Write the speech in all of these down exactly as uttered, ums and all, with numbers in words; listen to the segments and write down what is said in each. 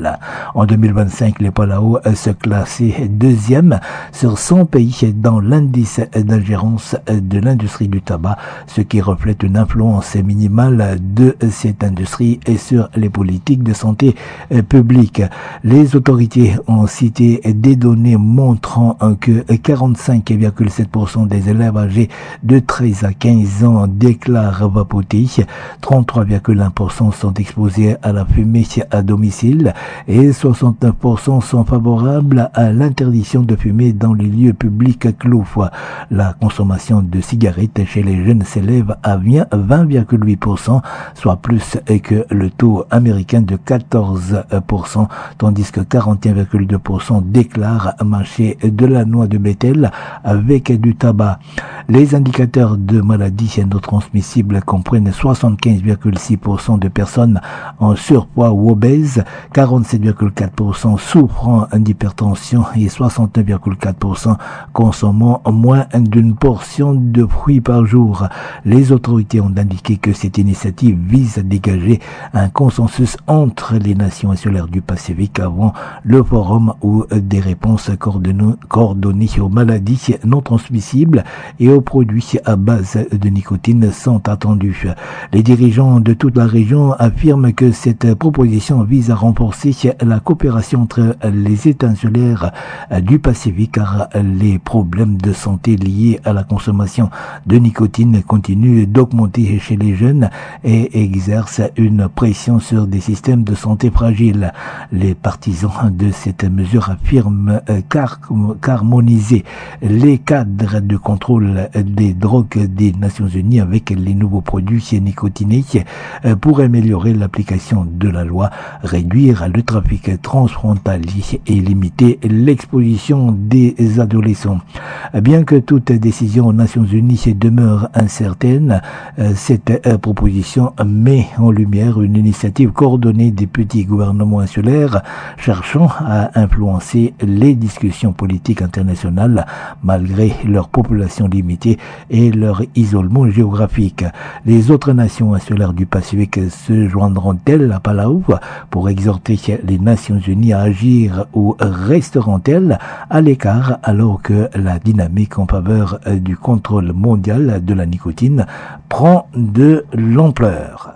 mondiale. En deux mille vingt-cinq, le Palau se classait deuxième sur cent pays dans l'indice d'ingérence de l'industrie du tabac, ce qui reflète une influence minimale de cette industrie et sur les politiques de santé publique. Les autorités ont cité des données montrant que quarante-cinq virgule sept pour cent des élèves âgés de treize à quinze ans déclarent vapoter, trente-trois virgule un pour cent sont exposés à la fumée à domicile et soixante-neuf pour cent sont favorables à l'interdiction de fumer dans les lieux publics clos. La consommation de cigarettes chez les jeunes s'élève à vingt virgule huit pour cent, soit plus que le taux américain de quatorze pour cent, tandis que quarante et un virgule deux pour cent déclarent mâcher de la noix de bétel avec du tabac. Les indicateurs de maladies non transmissibles comprennent soixante-quinze virgule six pour cent de personnes en surpoids ou obèses, quarante-sept virgule quatre pour cent souffrant d'hypertension et soixante-neuf virgule quatre pour cent consommant moins d'une portion de fruits par jour. Les autorités ont indiqué que cette initiative vise à dégager un consensus entre les nations insulaires du Pacifique avant le forum où des réponses coordonnées aux maladies non transmissibles et aux produits à base de nicotine sont attendues. Les dirigeants de toute la région affirment que cette proposition vise à renforcer la coopération entre les États insulaires du Pacifique car les problèmes de santé liés à la consommation de nicotine continuent d'augmenter chez les jeunes et exercent une pression sur des systèmes de santé fragiles. Les partisans de cette mesure affirment qu'harmoniser les cadres de contrôle des drogues des Nations Unies avec les nouveaux produits nicotinés pour améliorer l'application de la loi, réduire le trafic transfrontalier et limiter l'exposition des adolescents. Bien que toute décision aux Nations Unies demeure incertaine, cette proposition met en lumière une initiative coordonnée des petits gouvernements insulaires cherchant à influencer les discussions politiques internationales malgré leur population limitée et leur isolement géographique. Les autres nations insulaires du Pacifique se joindront-elles à Palau pour exhorter les Nations Unies à agir ou resteront-elles à l'écart alors que la dynamique en faveur du contrôle mondial de la nicotine prend de l'ampleur?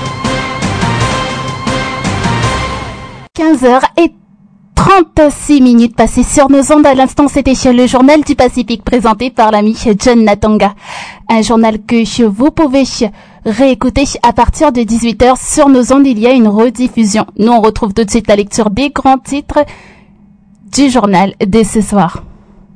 quinze heures trente-six minutes passées sur nos ondes. À l'instant, c'était le journal du Pacifique présenté par l'ami John Natanga. Un journal que vous pouvez réécouter à partir de dix-huit heures sur nos ondes. Il y a une rediffusion. Nous, on retrouve tout de suite la lecture des grands titres du journal de ce soir.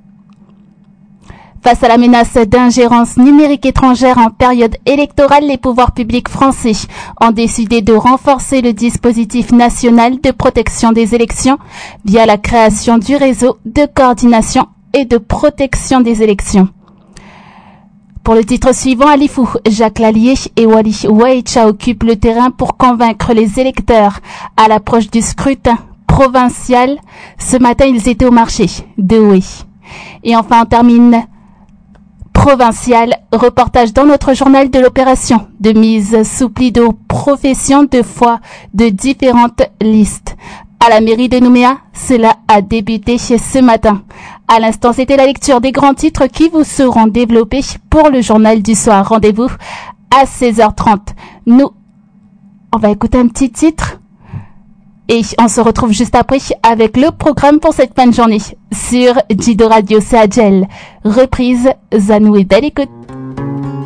Face à la menace d'ingérence numérique étrangère en période électorale, les pouvoirs publics français ont décidé de renforcer le dispositif national de protection des élections via la création du réseau de coordination et de protection des élections. Pour le titre suivant, Alifou, Jacques Lallier et Wali Waïcha occupent le terrain pour convaincre les électeurs à l'approche du scrutin provincial. Ce matin, ils étaient au marché de Oué. Et enfin, on termine provincial, reportage dans notre journal de l'opération de mise sous pli de profession de foi de différentes listes. À la mairie de Nouméa, cela a débuté ce matin. À l'instant, c'était la lecture des grands titres qui vous seront développés pour le journal du soir. Rendez-vous à seize heures trente. Nous, on va écouter un petit titre et on se retrouve juste après avec le programme pour cette fin de journée sur Jido Radio. C'est Adjel. Reprise Zanou et belle écoute.